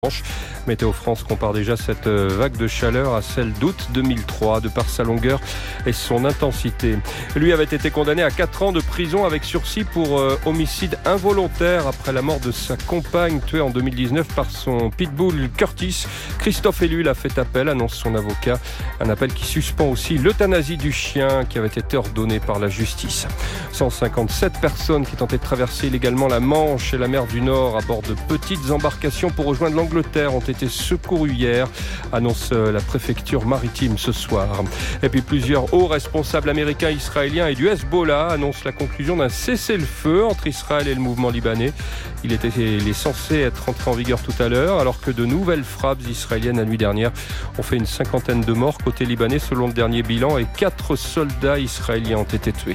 Météo France compare déjà cette vague de chaleur à celle d'août 2003 de par sa longueur et son intensité. Lui avait été condamné à 4 ans de prison avec sursis pour homicide involontaire après la mort de sa compagne tuée en 2019 par son pitbull Curtis. Christophe Ellul a fait appel, annonce son avocat. Un appel qui suspend aussi l'euthanasie du chien qui avait été ordonnée par la justice. 157 personnes qui tentaient de traverser illégalement la Manche et la mer du Nord à bord de petites embarcations pour rejoindre l'Angleterre ont été secourues hier, annonce la préfecture maritime ce soir. Et puis plusieurs hauts responsables américains, israéliens et du Hezbollah annoncent la conclusion d'un cessez-le-feu entre Israël et le mouvement libanais. Il est censé être entré en vigueur tout à l'heure, alors que de nouvelles frappes israéliennes la nuit dernière ont fait une 50aine de morts côté libanais selon le dernier bilan, et 4 soldats israéliens ont été tués.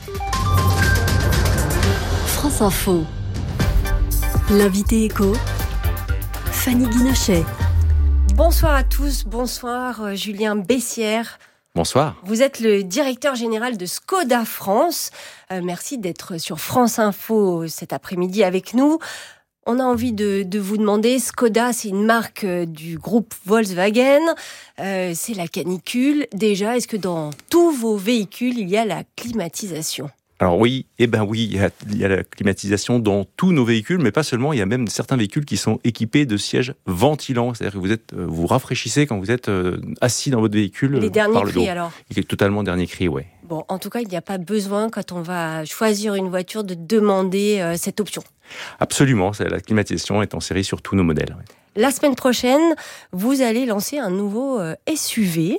France Info. L'invité écho, Fanny Guinochet. Bonsoir à tous, bonsoir Julien Bessières. Bonsoir. Vous êtes le directeur général de Skoda France. Merci d'être sur France Info cet après-midi avec nous. On a envie de vous demander, Skoda, c'est une marque du groupe Volkswagen. C'est la canicule. Déjà, est-ce que dans tous vos véhicules, il y a la climatisation ? Alors oui, il y a la climatisation dans tous nos véhicules, mais pas seulement. Il y a même certains véhicules qui sont équipés de sièges ventilants. C'est-à-dire que vous rafraîchissez quand vous êtes assis dans votre véhicule. Les derniers par le cris dos. alors. Il est totalement dernier cri, ouais. Bon, en tout cas, il n'y a pas besoin, quand on va choisir une voiture, de demander cette option. Absolument, la climatisation est en série sur tous nos modèles. Ouais. La semaine prochaine, vous allez lancer un nouveau SUV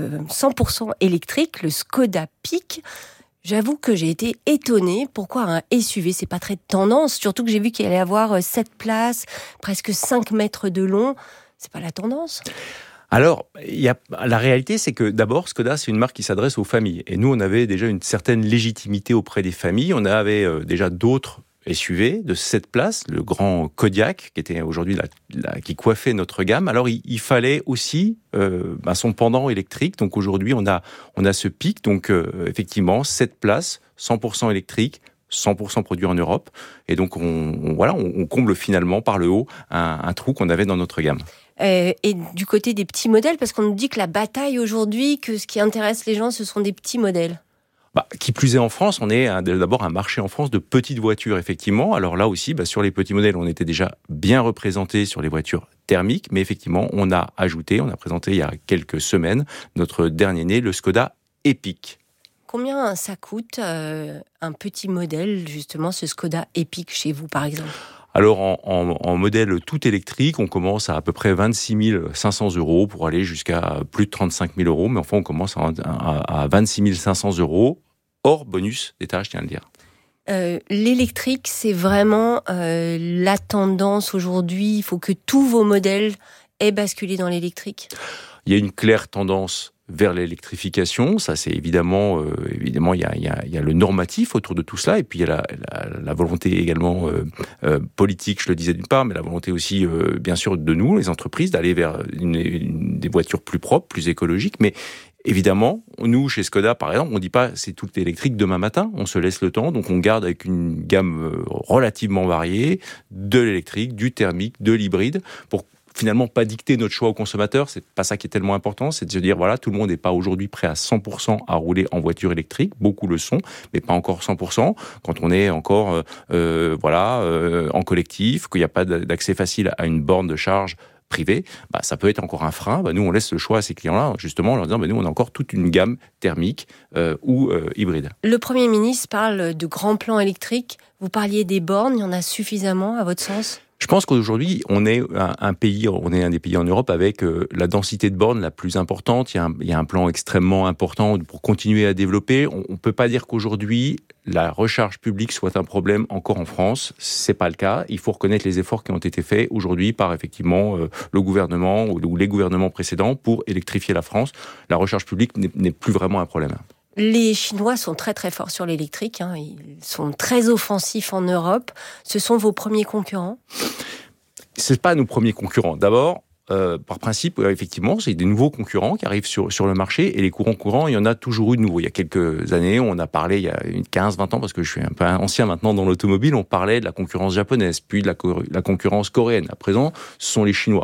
100% électrique, le Skoda Peak. J'avoue que j'ai été étonnée. Pourquoi un SUV ? C'est pas très tendance, surtout que j'ai vu qu'il allait avoir 7 places, presque 5 mètres de long. C'est pas la tendance ? Alors, la réalité, c'est que d'abord, Skoda, c'est une marque qui s'adresse aux familles. Et nous, on avait déjà une certaine légitimité auprès des familles. On avait déjà d'autres SUV de 7 places, le grand Kodiaq, qui était aujourd'hui qui coiffait notre gamme. Alors, il fallait aussi son pendant électrique. Donc aujourd'hui, on a ce Peak. Donc effectivement, 7 places, 100% électrique, 100% produit en Europe. Et donc, on comble finalement par le haut un trou qu'on avait dans notre gamme. Et du côté des petits modèles, parce qu'on nous dit que la bataille aujourd'hui, que ce qui intéresse les gens, ce sont des petits modèles. Qui plus est en France, on est d'abord un marché en France de petites voitures, effectivement. Alors là aussi, sur les petits modèles, on était déjà bien représentés sur les voitures thermiques, mais effectivement, on a présenté il y a quelques semaines notre dernier né, le Skoda Epiq. Combien ça coûte un petit modèle, justement, ce Skoda Epiq chez vous, par exemple ? Alors, en modèle tout électrique, on commence à peu près 26 500 € pour aller jusqu'à plus de 35 000 €. Mais enfin, on commence à 26 500 €, hors bonus d'État, je tiens à le dire. L'électrique, c'est vraiment la tendance aujourd'hui. Il faut que tous vos modèles aient basculé dans l'électrique. Il y a une claire tendance vers l'électrification, ça c'est évidemment il y a le normatif autour de tout cela, et puis il y a la volonté également politique, je le disais d'une part, mais la volonté aussi bien sûr de nous, les entreprises, d'aller vers des voitures plus propres, plus écologiques, mais évidemment, nous, chez Skoda, par exemple, on ne dit pas c'est tout électrique demain matin, on se laisse le temps, donc on garde avec une gamme relativement variée, de l'électrique, du thermique, de l'hybride, pour finalement pas dicter notre choix aux consommateurs. C'est pas ça qui est tellement important, c'est de se dire tout le monde n'est pas aujourd'hui prêt à 100% à rouler en voiture électrique, beaucoup le sont, mais pas encore 100%. Quand on est encore en collectif, qu'il n'y a pas d'accès facile à une borne de charge privée, ça peut être encore un frein. Nous, on laisse le choix à ces clients-là, justement, en leur disant, nous, on a encore toute une gamme thermique ou hybride. Le Premier ministre parle de grands plans électriques. Vous parliez des bornes, il y en a suffisamment, à votre sens ? Je pense qu'aujourd'hui, on est un des pays en Europe avec la densité de bornes la plus importante. Il y a un plan extrêmement important pour continuer à développer. On ne peut pas dire qu'aujourd'hui, la recharge publique soit un problème encore en France. C'est pas le cas. Il faut reconnaître les efforts qui ont été faits aujourd'hui par effectivement le gouvernement ou les gouvernements précédents pour électrifier la France. La recharge publique n'est plus vraiment un problème. Les Chinois sont très très forts sur l'électrique, ils sont très offensifs en Europe. Ce sont vos premiers concurrents ? C'est pas nos premiers concurrents. D'abord, par principe, effectivement, c'est des nouveaux concurrents qui arrivent sur le marché, et les concurrents, il y en a toujours eu de nouveaux. Il y a quelques années, on a parlé, il y a 15-20 ans, parce que je suis un peu ancien maintenant dans l'automobile, on parlait de la concurrence japonaise, puis de la concurrence coréenne. À présent, ce sont les Chinois.